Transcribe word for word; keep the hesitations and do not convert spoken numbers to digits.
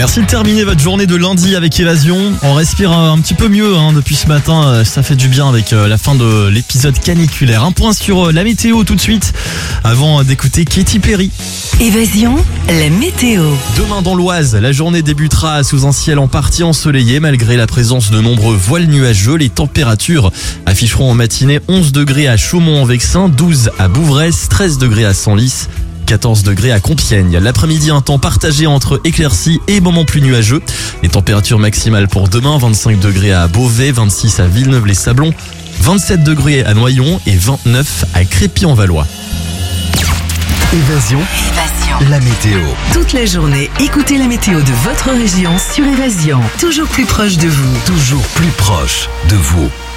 Merci de terminer votre journée de lundi avec Évasion. On respire un petit peu mieux hein, depuis ce matin, ça fait du bien avec la fin de l'épisode caniculaire. Un point sur la météo tout de suite, avant d'écouter Katy Perry. Évasion, la météo. Demain dans l'Oise, la journée débutera sous un ciel en partie ensoleillé. Malgré la présence de nombreux voiles nuageux, les températures afficheront en matinée onze degrés à Chaumont-en-Vexin, douze à Bouvres, treize degrés à Senlis, quatorze degrés à Compiègne. L'après-midi, un temps partagé entre éclaircies et moments plus nuageux. Les températures maximales pour demain, vingt-cinq degrés à Beauvais, vingt-six à Villeneuve-les-Sablons, vingt-sept degrés à Noyon et vingt-neuf à Crépy-en-Valois. Évasion, Évasion. la météo. Toute la journée, écoutez la météo de votre région sur Évasion. Toujours plus proche de vous. Toujours plus proche de vous.